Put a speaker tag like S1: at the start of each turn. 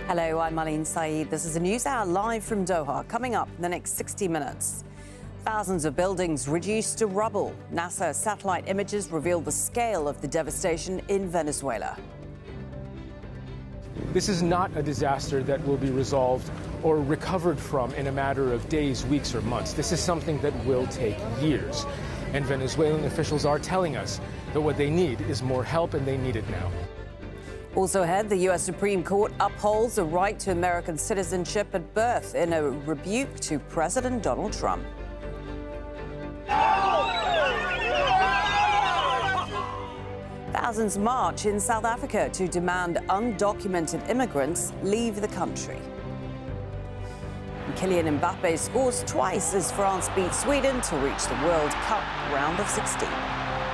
S1: Hello, I'm Marlene Saeed. This is a News Hour live from Doha. Coming up in the next 60 minutes. Thousands of buildings reduced to rubble. NASA satellite images reveal the scale of the devastation in Venezuela.
S2: This is not a disaster that will be resolved or recovered from in a matter of days, weeks, or months. This is something that will take years. And Venezuelan officials are telling us that what they need is more help, and they need it now.
S1: Also ahead, the U.S. Supreme Court upholds a right to American citizenship at birth in a rebuke to President Donald Trump. Thousands march in South Africa to demand undocumented immigrants leave the country. And Kylian Mbappe scores twice as France beats Sweden to reach the World Cup round of 16.